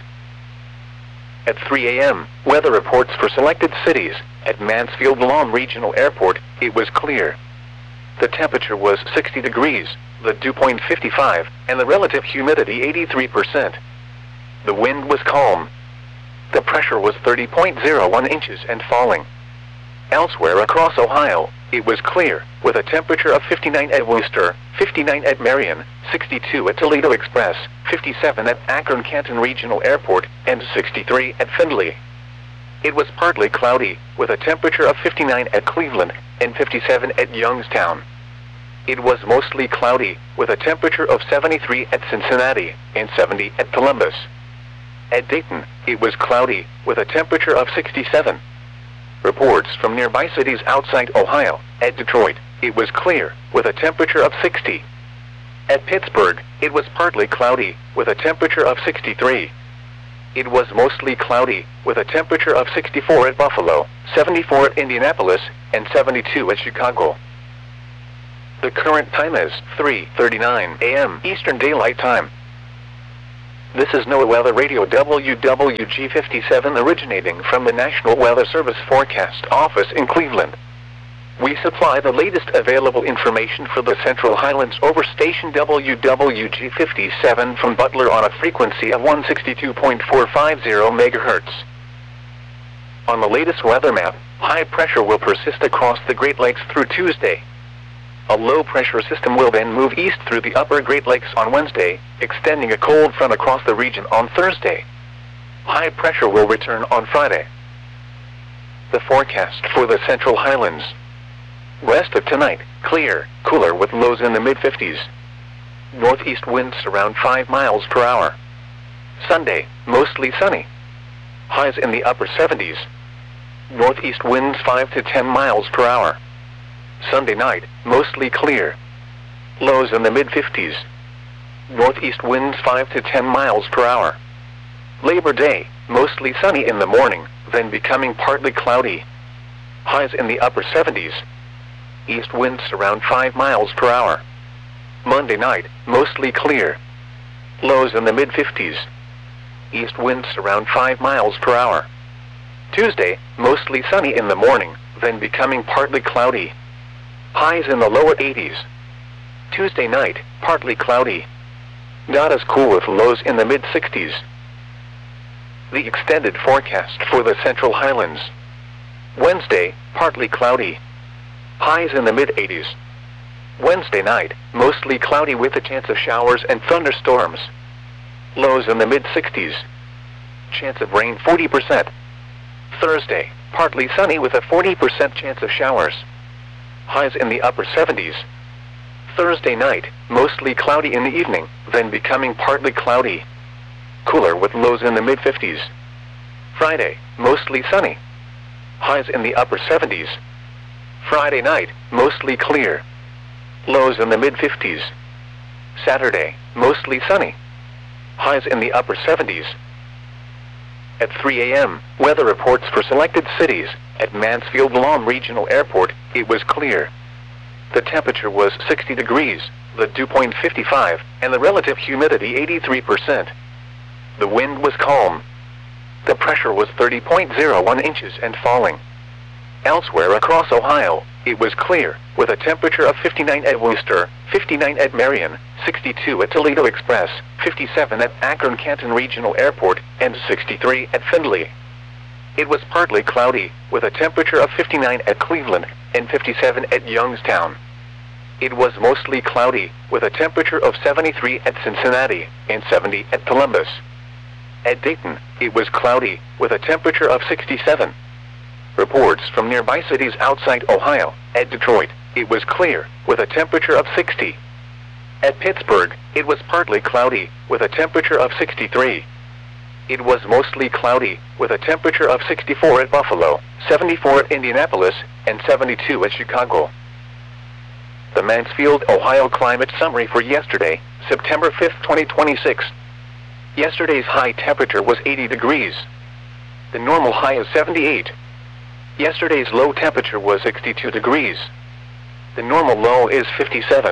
At 3 a.m., weather reports for selected cities. At Mansfield-Lom Regional Airport, it was clear. The temperature was 60 degrees, the dew point 55, and the relative humidity 83%. The wind was calm. The pressure was 30.01 inches and falling. Elsewhere across Ohio, it was clear, with a temperature of 59 at Wooster, 59 at Marion, 62 at Toledo Express, 57 at Akron-Canton Regional Airport, and 63 at Findlay. It was partly cloudy, with a temperature of 59 at Cleveland, and 57 at Youngstown. It was mostly cloudy, with a temperature of 73 at Cincinnati, and 70 at Columbus. At Dayton, it was cloudy, with a temperature of 67. Reports from nearby cities outside Ohio. At Detroit, it was clear, with a temperature of 60. At Pittsburgh, it was partly cloudy, with a temperature of 63. It was mostly cloudy, with a temperature of 64 at Buffalo, 74 at Indianapolis, and 72 at Chicago. The current time is 3:39 a.m. Eastern Daylight Time. This is NOAA Weather Radio WWG57 originating from the National Weather Service Forecast Office in Cleveland. We supply the latest available information for the Central Highlands over station WWG57 from Butler on a frequency of 162.450 MHz. On the latest weather map, high pressure will persist across the Great Lakes through Tuesday. A low-pressure system will then move east through the upper Great Lakes on Wednesday, extending a cold front across the region on Thursday. High pressure will return on Friday. The forecast for the Central Highlands. West of tonight, clear, cooler with lows in the mid-50s. Northeast winds around 5 miles per hour. Sunday, mostly sunny. Highs in the upper 70s. Northeast winds 5 to 10 miles per hour. Sunday night, mostly clear. Lows in the mid-50s. Northeast winds 5 to 10 miles per hour. Labor Day, mostly sunny in the morning, then becoming partly cloudy. Highs in the upper 70s. East winds around 5 miles per hour. Monday night, mostly clear. Lows in the mid-50s. East winds around 5 miles per hour. Tuesday, mostly sunny in the morning, then becoming partly cloudy. Highs in the lower 80s. Tuesday night, partly cloudy. Not as cool with lows in the mid-60s. The extended forecast for the Central Highlands. Wednesday, partly cloudy. Highs in the mid-80s. Wednesday night, mostly cloudy with a chance of showers and thunderstorms. Lows in the mid-60s. Chance of rain 40%. Thursday, partly sunny with a 40% chance of showers. Highs in the upper 70s. Thursday night, mostly cloudy in the evening, then becoming partly cloudy. Cooler with lows in the mid-50s. Friday, mostly sunny. Highs in the upper 70s. Friday night, mostly clear. Lows in the mid-50s. Saturday, mostly sunny. Highs in the upper 70s. At 3 a.m., weather reports for selected cities. At Mansfield Lahm Regional Airport, it was clear. The temperature was 60 degrees, the dew point 55, and the relative humidity 83%. The wind was calm. The pressure was 30.01 inches and falling. Elsewhere across Ohio, it was clear, with a temperature of 59 at Wooster, 59 at Marion, 62 at Toledo Express, 57 at Akron-Canton Regional Airport, and 63 at Findlay. It was partly cloudy, with a temperature of 59 at Cleveland, and 57 at Youngstown. It was mostly cloudy, with a temperature of 73 at Cincinnati, and 70 at Columbus. At Dayton, it was cloudy, with a temperature of 67. Reports from nearby cities outside Ohio. At Detroit, it was clear, with a temperature of 60. At Pittsburgh, it was partly cloudy, with a temperature of 63. It was mostly cloudy, with a temperature of 64 at Buffalo, 74 at Indianapolis, and 72 at Chicago. The Mansfield, Ohio Climate Summary for yesterday, September 5, 2026. Yesterday's high temperature was 80 degrees. The normal high is 78. Yesterday's low temperature was 62 degrees. The normal low is 57.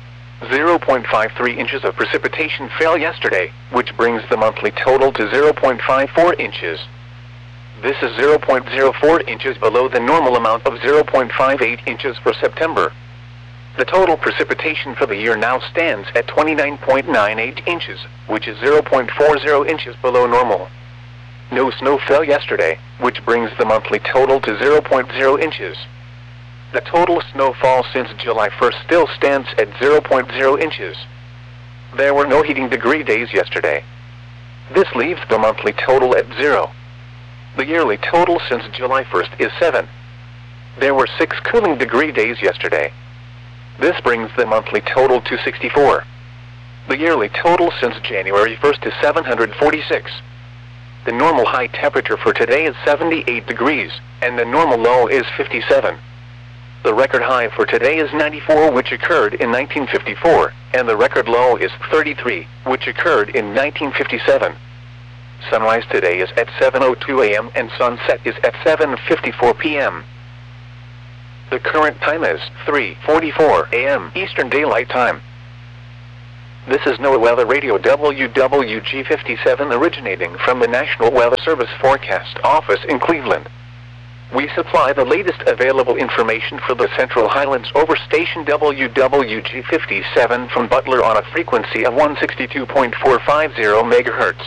0.53 inches of precipitation fell yesterday, which brings the monthly total to 0.54 inches. This is 0.04 inches below the normal amount of 0.58 inches for September. The total precipitation for the year now stands at 29.98 inches, which is 0.40 inches below normal. No snow fell yesterday, which brings the monthly total to 0.0 inches. The total snowfall since July 1st still stands at 0.0 inches. There were no heating degree days yesterday. This leaves the monthly total at 0. The yearly total since July 1st is 7. There were 6 cooling degree days yesterday. This brings the monthly total to 64. The yearly total since January 1st is 746. The normal high temperature for today is 78 degrees, and the normal low is 57. The record high for today is 94, which occurred in 1954, and the record low is 33, which occurred in 1957. Sunrise today is at 7:02 a.m. and sunset is at 7:54 p.m. The current time is 3:44 a.m. Eastern Daylight Time. This is NOAA Weather Radio WWG57 originating from the National Weather Service Forecast Office in Cleveland. We supply the latest available information for the Central Highlands over station WWG57 from Butler on a frequency of 162.450 MHz.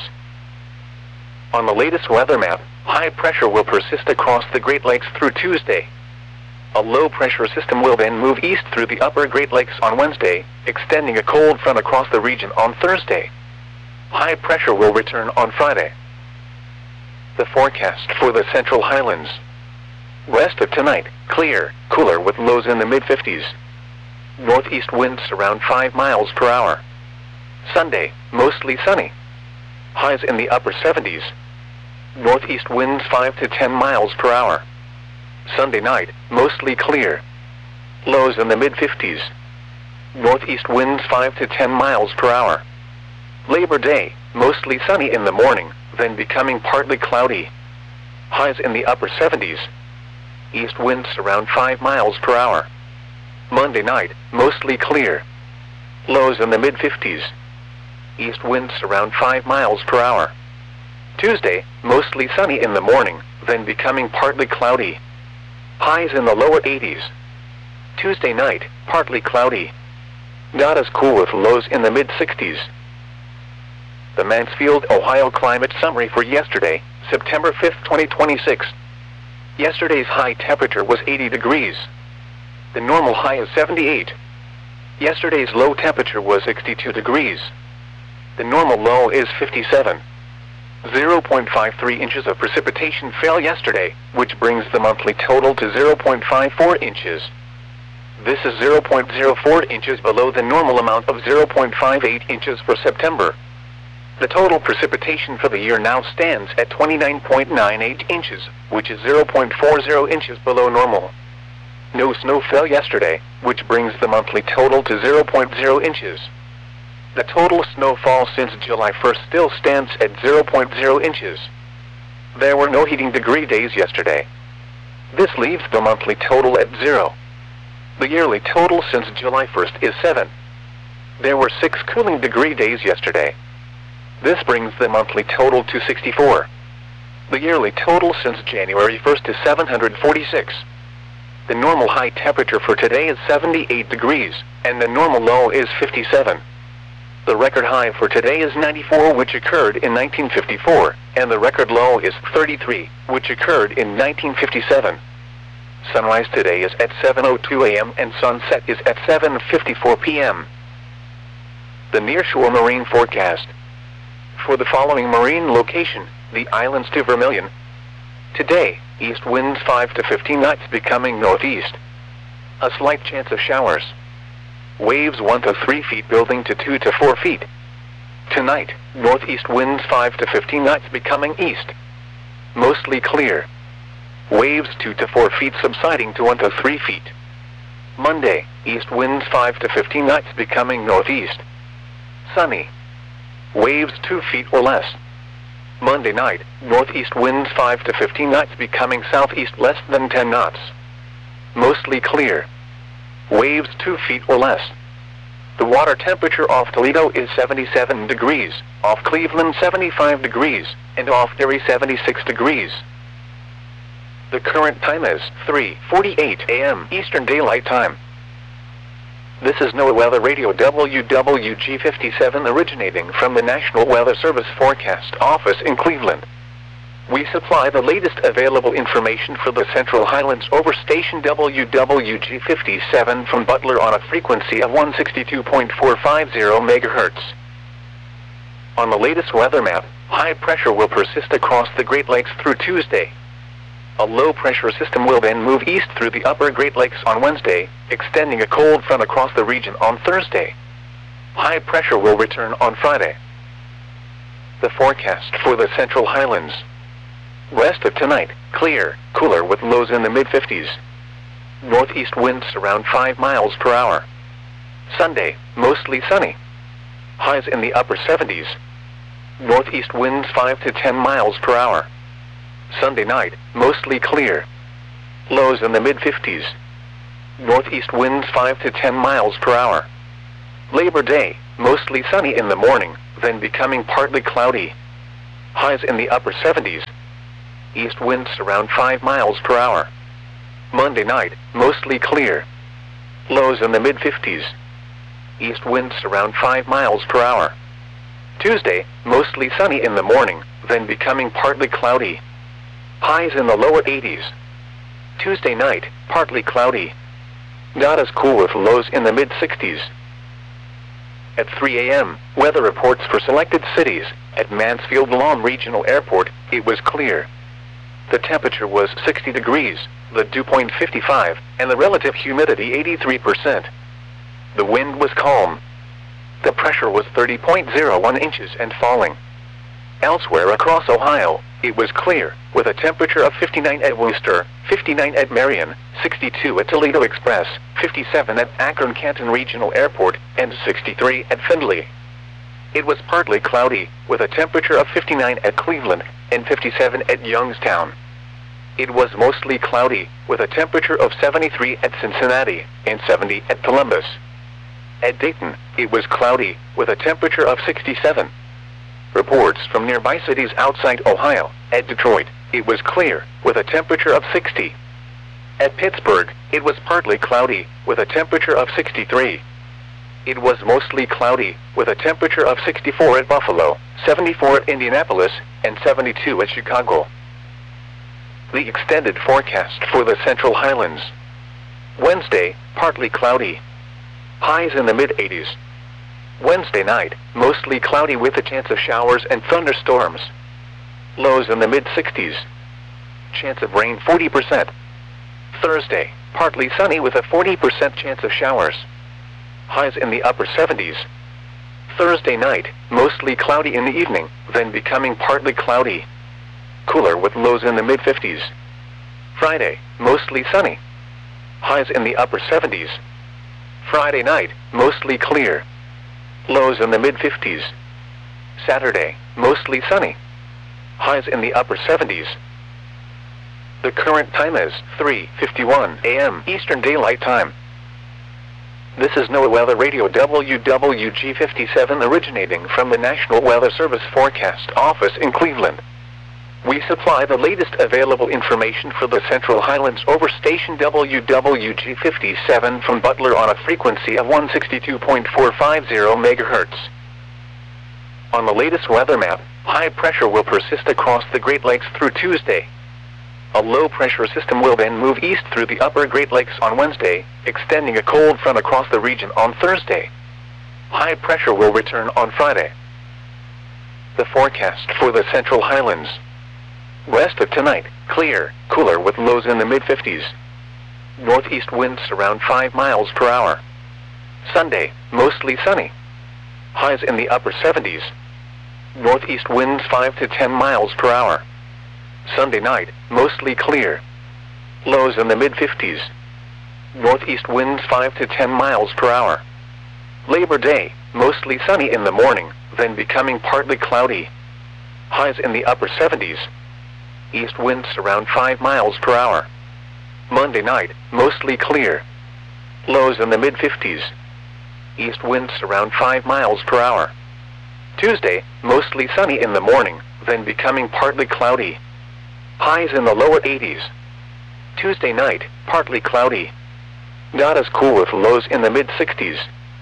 On the latest weather map, high pressure will persist across the Great Lakes through Tuesday. A low-pressure system will then move east through the upper Great Lakes on Wednesday, extending a cold front across the region on Thursday. High pressure will return on Friday. The forecast for the Central Highlands. West of tonight, clear, cooler with lows in the mid-50s. Northeast winds around 5 miles per hour. Sunday, mostly sunny. Highs in the upper 70s. Northeast winds 5 to 10 miles per hour. Sunday night, mostly clear. Lows in the mid-50s. Northeast winds 5 to 10 miles per hour. Labor Day, mostly sunny in the morning, then becoming partly cloudy. Highs in the upper 70s. East winds around 5 miles per hour. Monday night, mostly clear. Lows in the mid-50s. East winds around 5 miles per hour. Tuesday, mostly sunny in the morning, then becoming partly cloudy. Highs in the lower 80s. Tuesday night, partly cloudy. Not as cool with lows in the mid-60s. The Mansfield, Ohio climate summary for yesterday, September 5, 2026. Yesterday's high temperature was 80 degrees. The normal high is 78. Yesterday's low temperature was 62 degrees. The normal low is 57. 0.53 inches of precipitation fell yesterday, which brings the monthly total to 0.54 inches. This is 0.04 inches below the normal amount of 0.58 inches for September. The total precipitation for the year now stands at 29.98 inches, which is 0.40 inches below normal. No snow fell yesterday, which brings the monthly total to 0.0 inches. The total snowfall since July 1st still stands at 0.0 inches. There were no heating degree days yesterday. This leaves the monthly total at 0. The yearly total since July 1st is 7. There were 6 cooling degree days yesterday. This brings the monthly total to 64. The yearly total since January 1st is 746. The normal high temperature for today is 78 degrees, and the normal low is 57. The record high for today is 94, which occurred in 1954, and the record low is 33, which occurred in 1957. Sunrise today is at 7:02 a.m. and sunset is at 7:54 p.m. The nearshore marine forecast. For the following marine location, the islands to Vermilion. Today, east winds 5 to 15 knots becoming northeast. A slight chance of showers. Waves 1 to 3 feet building to 2 to 4 feet. Tonight, northeast winds 5 to 15 knots becoming east. Mostly clear. Waves 2 to 4 feet subsiding to 1 to 3 feet. Monday, east winds 5 to 15 knots becoming northeast. Sunny. Waves 2 feet or less. Monday night, northeast winds 5 to 15 knots becoming southeast less than 10 knots. Mostly clear. Waves 2 feet or less. The water temperature off Toledo is 77 degrees, off Cleveland 75 degrees, and off Erie 76 degrees. The current time is 3:48 a.m. Eastern Daylight Time. This is NOAA Weather Radio WWG57 originating from the National Weather Service Forecast Office in Cleveland. We supply the latest available information for the Central Highlands over station WWG57 from Butler on a frequency of 162.450 MHz. On the latest weather map, high pressure will persist across the Great Lakes through Tuesday. A low-pressure system will then move east through the upper Great Lakes on Wednesday, extending a cold front across the region on Thursday. High pressure will return on Friday. The forecast for the Central Highlands. West of tonight, clear, cooler with lows in the mid-50s. Northeast winds around 5 miles per hour. Sunday, mostly sunny. Highs in the upper 70s. Northeast winds 5 to 10 miles per hour. Sunday night, mostly clear. Lows in the mid-50s. Northeast winds 5 to 10 miles per hour. Labor Day, mostly sunny in the morning, then becoming partly cloudy. Highs in the upper 70s. East winds around 5 miles per hour. Monday night, mostly clear. Lows in the mid-50s. East winds around 5 miles per hour. Tuesday, mostly sunny in the morning, then becoming partly cloudy. Highs in the lower 80s. Tuesday night, partly cloudy. Not as cool with lows in the mid-60s. At 3 a.m., weather reports for selected cities. At Mansfield Lawn Regional Airport, it was clear. The temperature was 60 degrees, the dew point 55, and the relative humidity 83%. The wind was calm. The pressure was 30.01 inches and falling. Elsewhere across Ohio, it was clear, with a temperature of 59 at Wooster, 59 at Marion, 62 at Toledo Express, 57 at Akron-Canton Regional Airport, and 63 at Findlay. It was partly cloudy, with a temperature of 59 at Cleveland, and 57 at Youngstown. It was mostly cloudy, with a temperature of 73 at Cincinnati, and 70 at Columbus. At Dayton, it was cloudy, with a temperature of 67. Reports from nearby cities outside Ohio. At Detroit, it was clear, with a temperature of 60. At Pittsburgh, it was partly cloudy, with a temperature of 63. It was mostly cloudy, with a temperature of 64 at Buffalo, 74 at Indianapolis, and 72 at Chicago. The extended forecast for the Central Highlands. Wednesday, partly cloudy. Highs in the mid-80s. Wednesday night, mostly cloudy with a chance of showers and thunderstorms. Lows in the mid-60s. Chance of rain 40%. Thursday, partly sunny with a 40% chance of showers. Highs in the upper 70s. Thursday night, mostly cloudy in the evening, then becoming partly cloudy. Cooler with lows in the mid-50s. Friday, mostly sunny. Highs in the upper 70s. Friday night, mostly clear. Lows in the mid-50s. Saturday, mostly sunny. Highs in the upper 70s. The current time is 3:51 a.m. Eastern Daylight Time. This is NOAA Weather Radio WWG57 originating from the National Weather Service Forecast Office in Cleveland. We supply the latest available information for the Central Highlands over station WWG57 from Butler on a frequency of 162.450 MHz. On the latest weather map, high pressure will persist across the Great Lakes through Tuesday. A low-pressure system will then move east through the upper Great Lakes on Wednesday, extending a cold front across the region on Thursday. High pressure will return on Friday. The forecast for the Central Highlands. West of tonight, clear, cooler with lows in the mid-50s. Northeast winds around 5 miles per hour. Sunday, mostly sunny. Highs in the upper 70s. Northeast winds 5 to 10 miles per hour. Sunday night, mostly clear. Lows in the mid-50s. Northeast winds 5 to 10 miles per hour. Labor Day, mostly sunny in the morning, then becoming partly cloudy. Highs in the upper 70s. East winds around 5 miles per hour. Monday night, mostly clear. Lows in the mid-50s. East winds around 5 miles per hour. Tuesday, mostly sunny in the morning, then becoming partly cloudy. Highs in the lower 80s. Tuesday night, partly cloudy. Not as cool with lows in the mid-60s.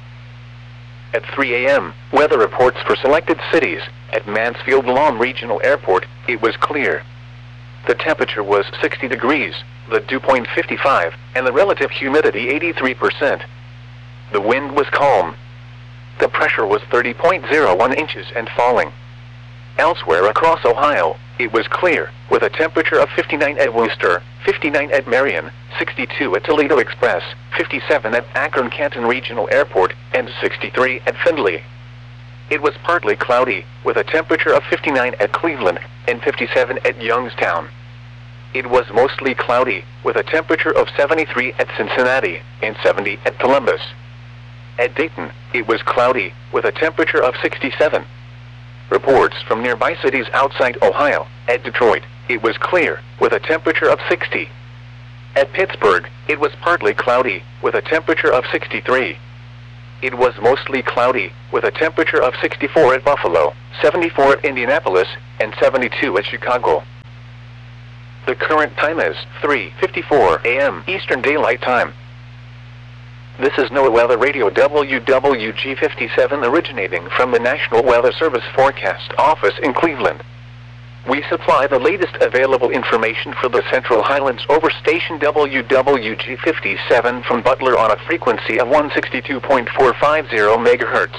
At 3 a.m., weather reports for selected cities. At Mansfield Lawn Regional Airport, it was clear. The temperature was 60 degrees, the dew point 55, and the relative humidity 83%. The wind was calm. The pressure was 30.01 inches and falling. Elsewhere across Ohio, it was clear, with a temperature of 59 at Wooster, 59 at Marion, 62 at Toledo Express, 57 at Akron-Canton Regional Airport, and 63 at Findlay. It was partly cloudy, with a temperature of 59 at Cleveland, and 57 at Youngstown. It was mostly cloudy, with a temperature of 73 at Cincinnati, and 70 at Columbus. At Dayton, it was cloudy, with a temperature of 67. Reports from nearby cities outside Ohio. At Detroit, it was clear, with a temperature of 60. At Pittsburgh, it was partly cloudy, with a temperature of 63. It was mostly cloudy, with a temperature of 64 at Buffalo, 74 at Indianapolis, and 72 at Chicago. The current time is 3:54 a.m. Eastern Daylight Time. This is NOAA Weather Radio WWG57 originating from the National Weather Service Forecast Office in Cleveland. We supply the latest available information for the Central Highlands over station WWG57 from Butler on a frequency of 162.450 MHz.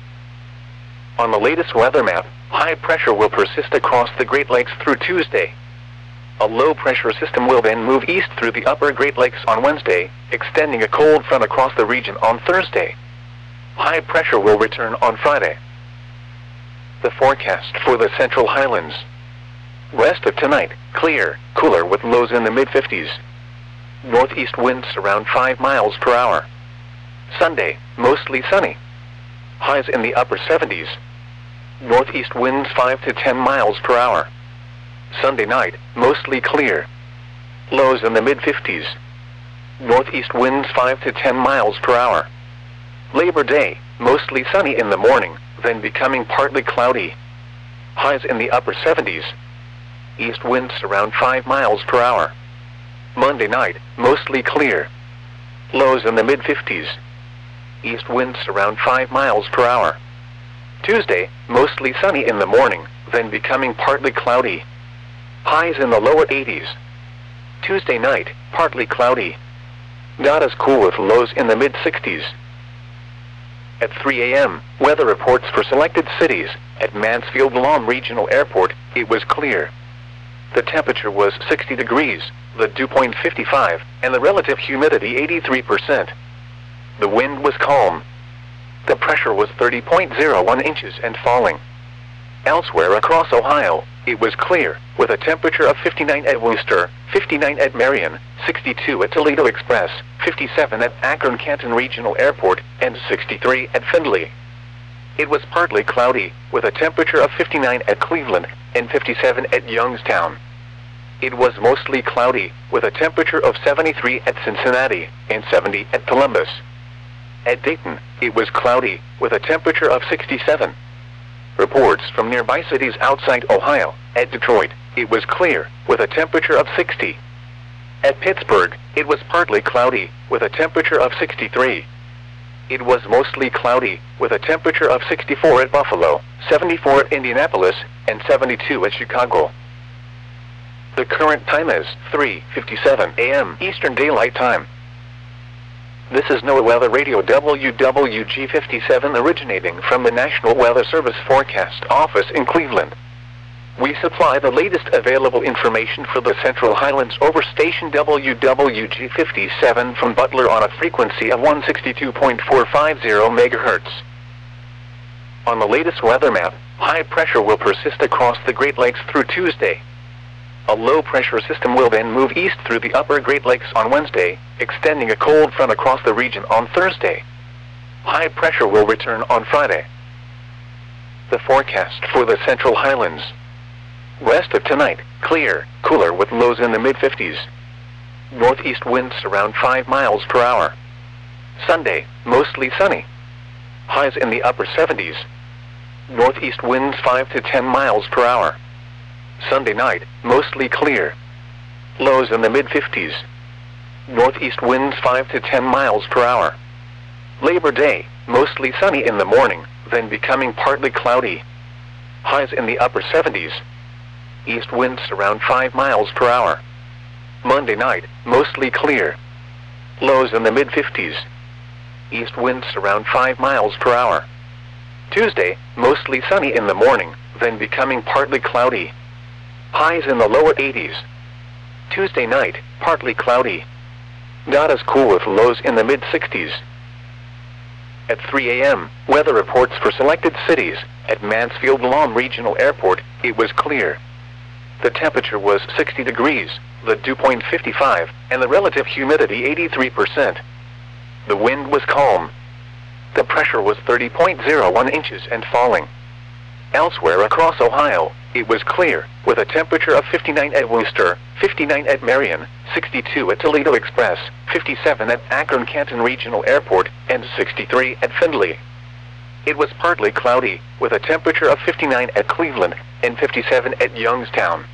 On the latest weather map, high pressure will persist across the Great Lakes through Tuesday. A low-pressure system will then move east through the upper Great Lakes on Wednesday, extending a cold front across the region on Thursday. High pressure will return on Friday. The forecast for the Central Highlands. West of tonight, clear, cooler with lows in the mid-50s. Northeast winds around 5 miles per hour. Sunday, mostly sunny. Highs in the upper 70s. Northeast winds 5 to 10 miles per hour. Sunday night, mostly clear. Lows in the mid-50s. Northeast winds 5 to 10 miles per hour. Labor Day, mostly sunny in the morning, then becoming partly cloudy. Highs in the upper 70s. East winds around 5 miles per hour. Monday night, mostly clear. Lows in the mid-50s. East winds around 5 miles per hour. Tuesday, mostly sunny in the morning, then becoming partly cloudy. Highs in the lower 80s. Tuesday night, partly cloudy. Not as cool with lows in the mid-60s. At 3 a.m., weather reports for selected cities. At Mansfield-Lom Regional Airport, it was clear. The temperature was 60 degrees, the dew point 55, and the relative humidity 83%. The wind was calm. The pressure was 30.01 inches and falling. Elsewhere across Ohio, it was clear, with a temperature of 59 at Wooster, 59 at Marion, 62 at Toledo Express, 57 at Akron-Canton Regional Airport, and 63 at Findlay. It was partly cloudy, with a temperature of 59 at Cleveland, and 57 at Youngstown. It was mostly cloudy, with a temperature of 73 at Cincinnati, and 70 at Columbus. At Dayton, it was cloudy, with a temperature of 67. Reports from nearby cities outside Ohio. At Detroit, it was clear, with a temperature of 60. At Pittsburgh, it was partly cloudy, with a temperature of 63. It was mostly cloudy, with a temperature of 64 at Buffalo, 74 at Indianapolis, and 72 at Chicago. The current time is 3:57 a.m. Eastern Daylight Time. This is NOAA Weather Radio WWG57 originating from the National Weather Service Forecast Office in Cleveland. We supply the latest available information for the Central Highlands over station WWG57 from Butler on a frequency of 162.450 MHz. On the latest weather map, high pressure will persist across the Great Lakes through Tuesday. A low-pressure system will then move east through the upper Great Lakes on Wednesday, extending a cold front across the region on Thursday. High pressure will return on Friday. The forecast for the Central Highlands. West of tonight, clear, cooler with lows in the mid-50s. Northeast winds around 5 miles per hour. Sunday, mostly sunny. Highs in the upper 70s. Northeast winds 5 to 10 miles per hour. Sunday night, mostly clear. Lows in the mid-50s. Northeast winds 5 to 10 miles per hour. Labor Day, mostly sunny in the morning, then becoming partly cloudy. Highs in the upper 70s. East winds around 5 miles per hour. Monday night, mostly clear. Lows in the mid-50s. East winds around 5 miles per hour. Tuesday, mostly sunny in the morning, then becoming partly cloudy. Highs in the lower 80s. Tuesday night, partly cloudy. Not as cool with lows in the mid-60s. At 3 a.m., weather reports for selected cities. At Mansfield-Lom Regional Airport, it was clear. The temperature was 60 degrees, the dew point 55, and the relative humidity 83%. The wind was calm. The pressure was 30.01 inches and falling. Elsewhere across Ohio, it was clear, with a temperature of 59 at Wooster, 59 at Marion, 62 at Toledo Express, 57 at Akron-Canton Regional Airport, and 63 at Findlay. It was partly cloudy, with a temperature of 59 at Cleveland, and 57 at Youngstown.